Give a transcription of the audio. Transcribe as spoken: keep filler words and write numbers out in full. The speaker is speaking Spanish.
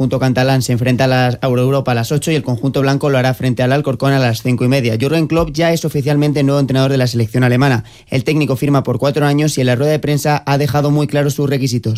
conjunto catalán se enfrenta a la Euroeuropa a las ocho y el conjunto blanco lo hará frente al Alcorcón a las cinco y media. Jürgen Klopp ya es oficialmente nuevo entrenador de la selección alemana. El técnico firma por cuatro años y en la rueda de prensa ha dejado muy claros sus requisitos.